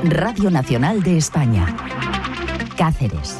Radio Nacional de España. Cáceres.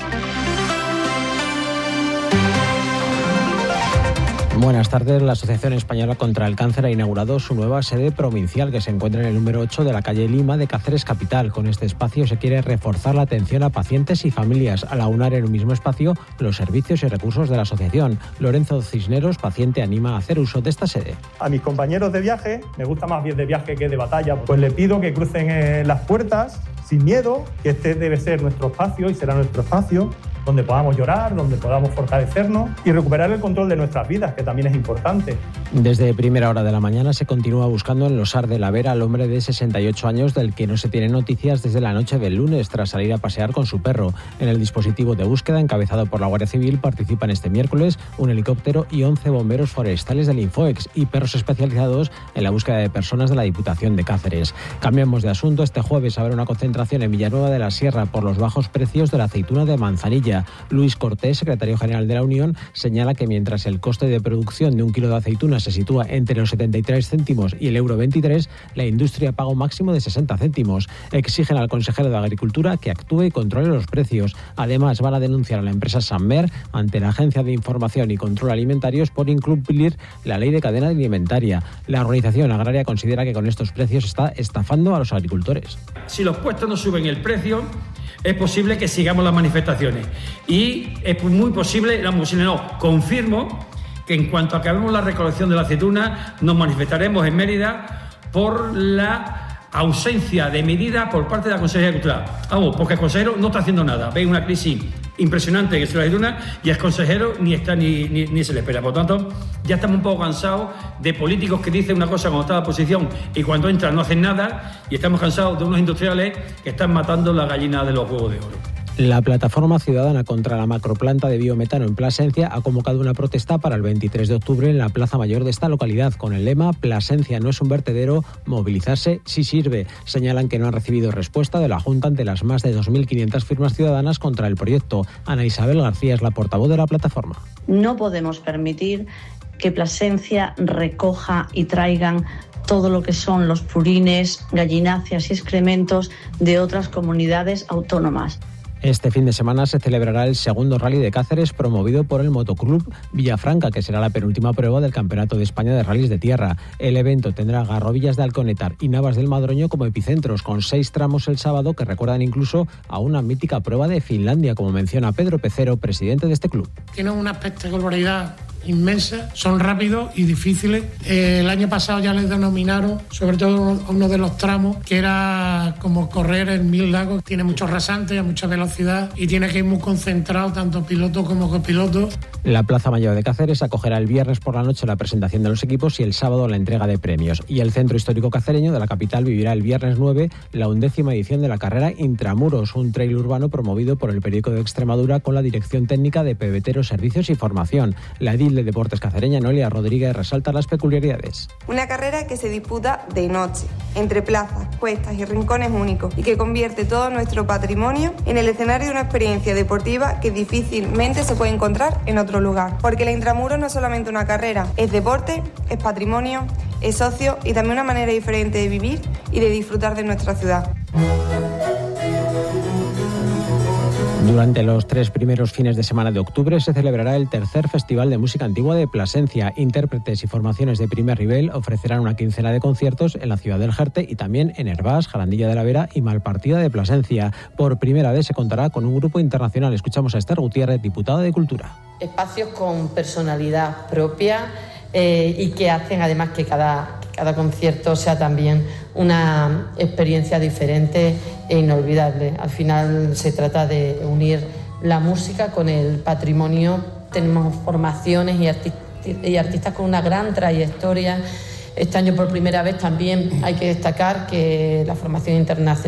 Buenas tardes. La Asociación Española contra el Cáncer ha inaugurado su nueva sede provincial, que se encuentra en el número 8 de la calle Lima de Cáceres capital. Con este espacio se quiere reforzar la atención a pacientes y familias, al aunar en un mismo espacio los servicios y recursos de la asociación. Lorenzo Cisneros, paciente, anima a hacer uso de esta sede. A mis compañeros de viaje, me gusta más bien de viaje que de batalla, pues les pido que crucen las puertas sin miedo, que este debe ser nuestro espacio y será nuestro espacio, donde podamos llorar, donde podamos fortalecernos y recuperar el control de nuestras vidas, que también es importante. Desde primera hora de la mañana se continúa buscando en Losar de la Vera al hombre de 68 años del que no se tienen noticias desde la noche del lunes tras salir a pasear con su perro. En el dispositivo de búsqueda encabezado por la Guardia Civil participan este miércoles un helicóptero y 11 bomberos forestales del Infoex y perros especializados en la búsqueda de personas de la Diputación de Cáceres. Cambiamos de asunto. Este jueves habrá una concentración en Villanueva de la Sierra por los bajos precios de la aceituna de Manzanilla. Luis Cortés, secretario general de la Unión, señala que mientras el coste de producción de un kilo de aceituna se sitúa entre los 73 céntimos y el euro 23, la industria paga un máximo de 60 céntimos. Exigen al consejero de Agricultura que actúe y controle los precios. Además, van a denunciar a la empresa Sanmer ante la Agencia de Información y Control Alimentarios por incumplir la ley de cadena alimentaria. La organización agraria considera que con estos precios está estafando a los agricultores. Si los puestos no suben el precio, es posible que sigamos las manifestaciones y es muy posible, confirmo que en cuanto acabemos la recolección de la aceituna nos manifestaremos en Mérida por la ausencia de medidas por parte de la Consejería de Agricultura. Vamos, porque el consejero no está haciendo nada. Ve una crisis impresionante que es la aceituna y el consejero ni está ni se le espera. Por lo tanto, ya estamos un poco cansados de políticos que dicen una cosa cuando está en la oposición y cuando entran no hacen nada, y estamos cansados de unos industriales que están matando la gallina de los huevos de oro. La plataforma ciudadana contra la macroplanta de biometano en Plasencia ha convocado una protesta para el 23 de octubre en la Plaza Mayor de esta localidad con el lema «Plasencia no es un vertedero, movilizarse sí sirve». Señalan que no han recibido respuesta de la Junta ante las más de 2.500 firmas ciudadanas contra el proyecto. Ana Isabel García es la portavoz de la plataforma. No podemos permitir que Plasencia recoja y traigan todo lo que son los purines, gallináceas y excrementos de otras comunidades autónomas. Este fin de semana se celebrará el segundo Rally de Cáceres promovido por el Motoclub Villafranca, que será la penúltima prueba del Campeonato de España de Rallys de Tierra. El evento tendrá Garrovillas de Alconetar y Navas del Madroño como epicentros, con 6 tramos el sábado que recuerdan incluso a una mítica prueba de Finlandia, como menciona Pedro Pecero, presidente de este club. Tiene una espectacularidad inmensa, son rápidos y difíciles. El año pasado ya les denominaron, sobre todo uno de los tramos, que era como correr en 1000 lagos. Tiene muchos rasantes, mucha velocidad y tiene que ir muy concentrado, tanto piloto como copiloto. La Plaza Mayor de Cáceres acogerá el viernes por la noche la presentación de los equipos y el sábado la entrega de premios. Y el Centro Histórico Cacereño de la capital vivirá el viernes 9 la 11ª edición de la carrera Intramuros, un trail urbano promovido por el Periódico de Extremadura con la dirección técnica de Pebeteros Servicios y Formación. La edil de Deportes cacereña, Noelia Rodríguez, resalta las peculiaridades. Una carrera que se disputa de noche, entre plazas, cuestas y rincones únicos, y que convierte todo nuestro patrimonio en el escenario de una experiencia deportiva que difícilmente se puede encontrar en otro lugar. Porque la Intramuros no es solamente una carrera, es deporte, es patrimonio, es ocio y también una manera diferente de vivir y de disfrutar de nuestra ciudad. Durante los 3 primeros fines de semana de octubre se celebrará el tercer Festival de Música Antigua de Plasencia. Intérpretes y formaciones de primer nivel ofrecerán una quincena de conciertos en la ciudad del Jerte y también en Hervás, Jarandilla de la Vera y Malpartida de Plasencia. Por primera vez se contará con un grupo internacional. Escuchamos a Esther Gutiérrez, diputada de Cultura. Espacios con personalidad propia y que hacen además que cada concierto sea también una experiencia diferente e inolvidable. Al final se trata de unir la música con el patrimonio. Tenemos formaciones y artistas con una gran trayectoria. Este año por primera vez también hay que destacar que la formación internacional